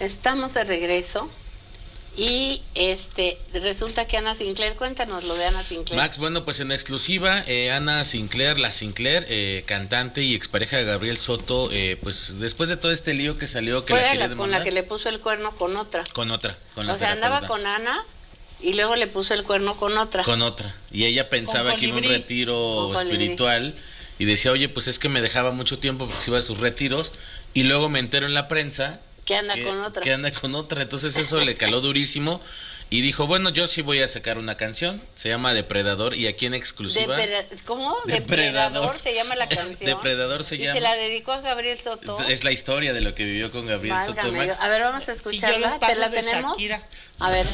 Estamos de regreso y resulta que Ana Sinclair, cuéntanos lo de Ana Sinclair. Max, bueno, pues en exclusiva, Ana Sinclair, la Sinclair, cantante y expareja de Gabriel Soto, pues después de todo este lío que salió, que fue la quería demandar, con la que le puso el cuerno con otra. Con la o sea, andaba con Ana y luego le puso el cuerno con otra. Con otra. Y ella pensaba que iba a un retiro espiritual y decía, oye, pues es que me dejaba mucho tiempo porque se iba a sus retiros, y luego me entero en la prensa que anda con otra. Que anda con otra. Entonces eso le caló durísimo y dijo, bueno, yo sí voy a sacar una canción, se llama Depredador, y aquí en exclusiva. ¿Cómo? Depredador se llama la canción. Depredador se llama. Y se la dedicó a Gabriel Soto. Es la historia de lo que vivió con Gabriel Soto. A ver, vamos a escucharla. ¿Te la tenemos? A ver.